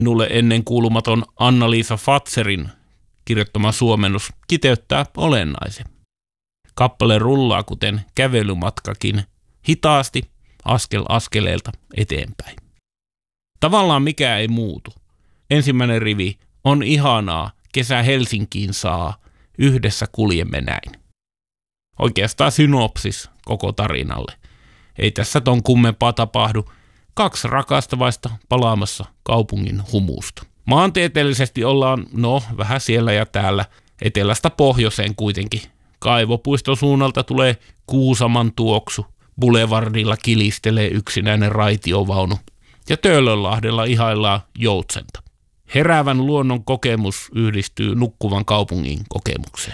Minulle ennen kuulumaton Anna-Liisa Fatserin kirjoittama suomennus kiteyttää olennaisen. Kappale rullaa kuten kävelymatkakin, hitaasti, askel askeleelta eteenpäin. Tavallaan mikään ei muutu. Ensimmäinen rivi on ihanaa, kesä Helsinkiin saa, yhdessä kuljemme näin. Oikeastaan synopsis koko tarinalle. Ei tässä ton kummempaa tapahdu. 2 rakastavaista palaamassa kaupungin humusta. Maantieteellisesti ollaan, vähän siellä ja täällä, etelästä pohjoiseen kuitenkin. Kaivopuiston suunnalta tulee Kuusaman tuoksu, Boulevardilla kilistelee yksinäinen raitiovaunu ja Töölönlahdella ihaillaan joutsenta. Heräävän luonnon kokemus yhdistyy nukkuvan kaupungin kokemukseen.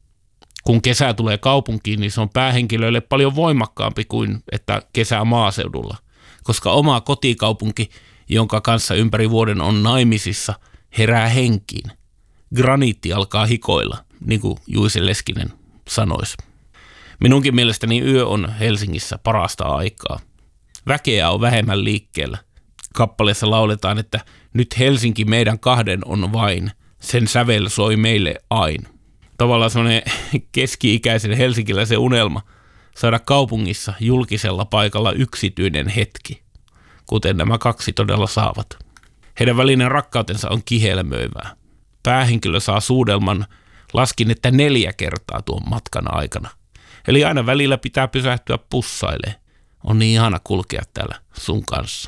Kun kesä tulee kaupunkiin, niin se on päähenkilöille paljon voimakkaampi kuin että kesä maaseudulla, koska oma kotikaupunki, jonka kanssa ympäri vuoden on naimisissa, herää henkiin. Graniitti alkaa hikoilla, niin kuin Juise Leskinen sanoisi. Minunkin mielestäni yö on Helsingissä parasta aikaa. Väkeä on vähemmän liikkeellä. Kappaleessa lauletaan, että nyt Helsinki meidän 2 on vain, sen sävel soi meille aina. Tavallaan semmoinen keski-ikäisen helsinkiläisen unelma saada kaupungissa julkisella paikalla yksityinen hetki, kuten nämä 2 todella saavat. Heidän välinen rakkautensa on kihelmöivää. Päähenkilö saa suudelman, laskin, että 4 kertaa tuon matkan aikana. Eli aina välillä pitää pysähtyä pussailemaan. On niin ihana kulkea täällä sun kanssa.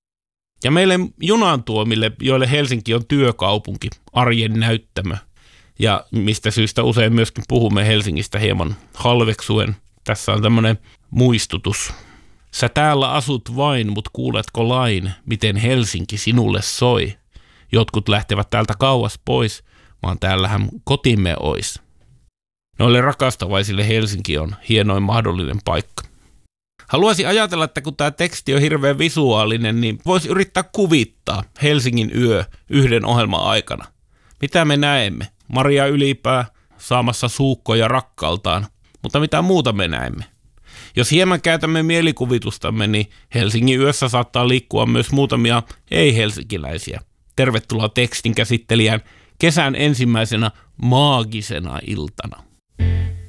Ja meille junantuomille, joille Helsinki on työkaupunki, arjen näyttämö, ja mistä syystä usein myöskin puhumme Helsingistä hieman halveksuen. Tässä on tämmöinen muistutus. Sä täällä asut vain, mut kuuletko lain, miten Helsinki sinulle soi? Jotkut lähtevät täältä kauas pois, vaan täällähän kotimme ois. Noille rakastavaisille Helsinki on hienoin mahdollinen paikka. Haluaisin ajatella, että kun tämä teksti on hirveän visuaalinen, niin voisi yrittää kuvittaa Helsingin yö yhden ohjelman aikana. Mitä me näemme? Maria Ylipää saamassa suukkoja rakkaltaan, mutta mitä muuta me näemme? Jos hieman käytämme mielikuvitustamme, niin Helsingin yössä saattaa liikkua myös muutamia ei-helsinkiläisiä. Tervetuloa tekstin käsittelijään kesän ensimmäisenä maagisena iltana.